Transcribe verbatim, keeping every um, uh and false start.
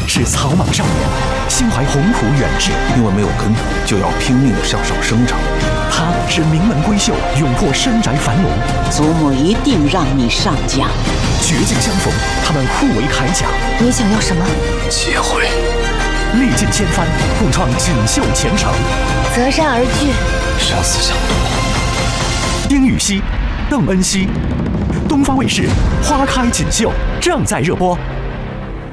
是草莽少年，心怀宏图远志， 因为没有根，就要拼命地向上生长。 他是名门闺秀，勇破深宅樊笼。 祖母一定让你上将。 绝境相逢，他们互为铠甲。 你想要什么？ 机会。 历尽千帆，共创锦绣前程。 择善而聚， 生死相夺。 丁禹兮、邓恩熙，东方卫视《花开锦绣》正在热播。